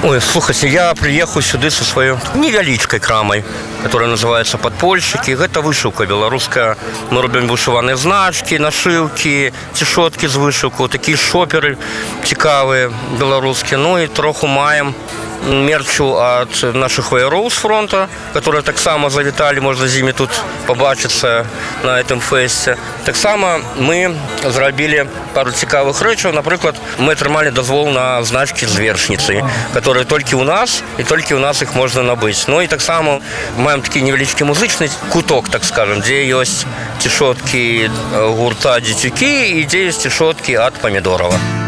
Ой, слухайте, я приехал сюда со своей невеличкой крамой, которая называется «Подпольщики». Это вышивка белорусская. Мы робим вышиванные значки, нашивки, тишотки с вышивкой, такие шоперы цікавые белорусские. Ну и троху маем мерчу от наших вояров с фронта, которые так само завітали, можно з ними тут побачиться на этом фесте. Так само мы зробили пару цікавых речей. Например, мы отримали дозвол на значки з вершницы, которые только у нас, и только у нас их можно набыть. Ну и так само маем такий невеличкий музичний куток, так скажем, где есть тишотки гурта «Дитюки» и где есть тишотки от Помидорова.